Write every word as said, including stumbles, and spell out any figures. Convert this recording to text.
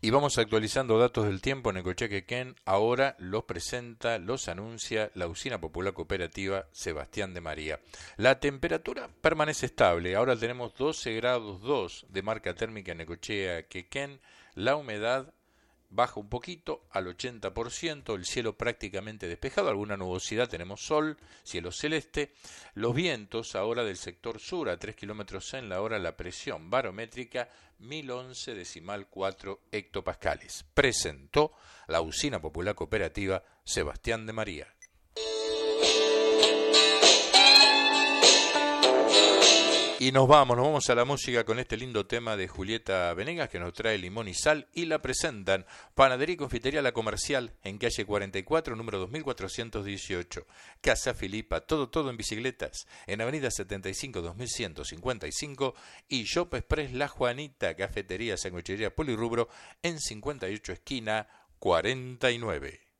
Y vamos actualizando datos del tiempo. Necochea Quequén ahora los presenta, los anuncia la Usina Popular Cooperativa Sebastián de María. La temperatura permanece estable. Ahora tenemos doce grados dos de marca térmica en Necochea Quequén. La humedad baja un poquito al ochenta por ciento, el cielo prácticamente despejado, alguna nubosidad, tenemos sol, cielo celeste. Los vientos ahora del sector sur a tres kilómetros en la hora, la presión barométrica mil once decimal cuatro hectopascales. Presentó la Usina Popular Cooperativa Sebastián de María. Y nos vamos, nos vamos a la música con este lindo tema de Julieta Venegas que nos trae Limón y Sal y la presentan Panadería y Confitería La Comercial en calle cuarenta y cuatro, número dos mil cuatrocientos dieciocho. Casa Filipa, todo, todo en bicicletas, en avenida setenta y cinco, dos mil ciento cincuenta y cinco y Shop Express La Juanita, cafetería, sanguchería, polirrubro en cincuenta y ocho esquina cuarenta y nueve.